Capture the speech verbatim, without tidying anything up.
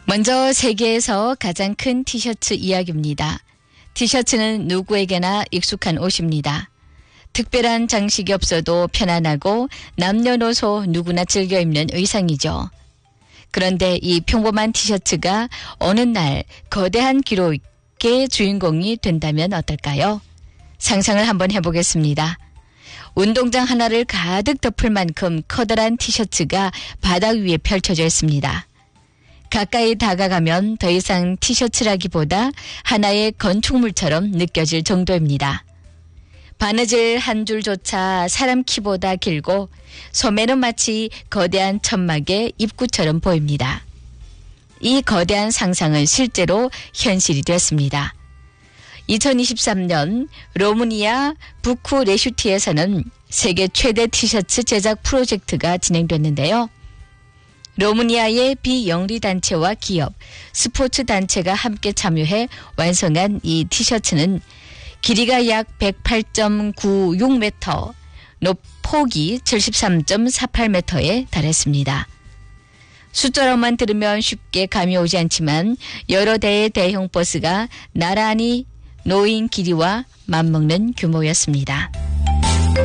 먼저 세계에서 가장 큰 티셔츠 이야기입니다. 티셔츠는 누구에게나 익숙한 옷입니다. 특별한 장식이 없어도 편안하고 남녀노소 누구나 즐겨 입는 의상이죠. 그런데 이 평범한 티셔츠가 어느 날 거대한 기록의 주인공이 된다면 어떨까요? 상상을 한번 해보겠습니다. 운동장 하나를 가득 덮을 만큼 커다란 티셔츠가 바닥 위에 펼쳐져 있습니다. 가까이 다가가면 더 이상 티셔츠라기보다 하나의 건축물처럼 느껴질 정도입니다. 바느질 한 줄조차 사람 키보다 길고 소매는 마치 거대한 천막의 입구처럼 보입니다. 이 거대한 상상은 실제로 현실이 되었습니다. 이천이십삼 년 로마니아 부쿠레슈티에서는 세계 최대 티셔츠 제작 프로젝트가 진행됐는데요. 로마니아의 비영리 단체와 기업, 스포츠 단체가 함께 참여해 완성한 이 티셔츠는 길이가 약 백팔 점 구육 미터, 높 폭이 칠십삼 점 사팔 미터에 달했습니다. 숫자로만 들으면 쉽게 감이 오지 않지만 여러 대의 대형 버스가 나란히 놓인 길이와 맞먹는 규모였습니다.